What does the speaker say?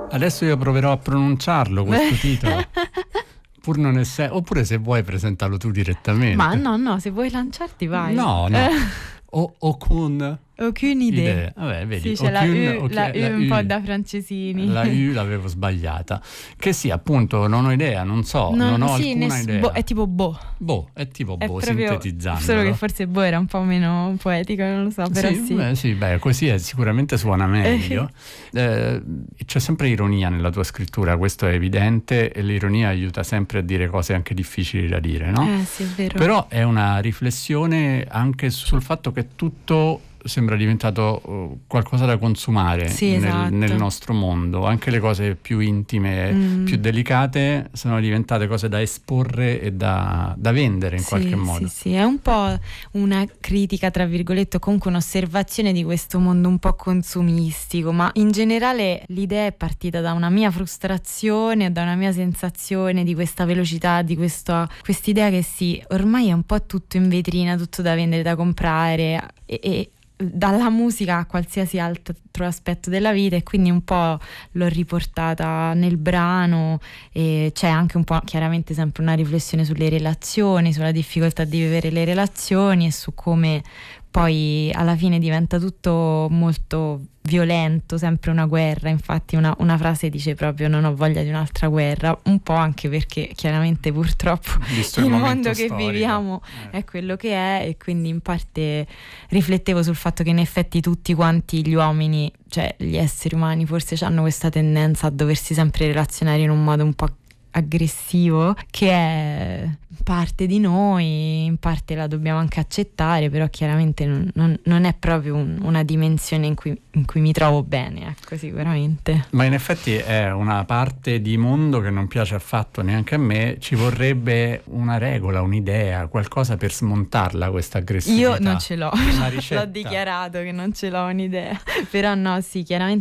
Adesso io proverò a pronunciarlo questo titolo. Pur non oppure se vuoi presentarlo tu direttamente. Ma no, se vuoi lanciarti vai. No. Okun. Aucune idea. Vabbè, vedi, sì, c'è la U un po' da francesini. La U l'avevo sbagliata. Che sì, appunto, non ho idea, non so, non ho alcuna idea. È tipo È tipo sintetizzando. Solo che forse era un po' meno poetico, non lo so, però sì. Così sicuramente suona meglio. C'è sempre ironia nella tua scrittura, questo è evidente, e l'ironia aiuta sempre a dire cose anche difficili da dire, no? Sì, è vero. Però è una riflessione anche sul fatto che tutto sembra diventato qualcosa da consumare nel nostro mondo. Anche le cose più intime, più delicate sono diventate cose da esporre e da vendere in qualche modo. Sì, è un po' una critica, tra virgolette, o comunque un'osservazione di questo mondo un po' consumistico, ma in generale l'idea è partita da una mia frustrazione, da una mia sensazione di questa velocità, di quest'idea che ormai è un po' tutto in vetrina, tutto da vendere, da comprare, e dalla musica a qualsiasi altro aspetto della vita, e quindi un po' l'ho riportata nel brano, e c'è anche un po' chiaramente sempre una riflessione sulle relazioni, sulla difficoltà di vivere le relazioni e su come poi alla fine diventa tutto molto violento, sempre una guerra. Infatti una frase dice proprio: non ho voglia di un'altra guerra, un po' anche perché chiaramente purtroppo il mondo che viviamo è quello che è, e quindi in parte riflettevo sul fatto che in effetti tutti quanti gli uomini, cioè gli esseri umani, forse hanno questa tendenza a doversi sempre relazionare in un modo un po' aggressivo, che è parte di noi, in parte la dobbiamo anche accettare, però chiaramente non è proprio una dimensione in cui mi trovo bene, ecco, sicuramente. Ma in effetti è una parte di mondo che non piace affatto neanche a me. Ci vorrebbe una regola, un'idea, qualcosa per smontarla questa aggressività. Io non ce l'ho, l'ho dichiarato che non ce l'ho un'idea, però no, sì, chiaramente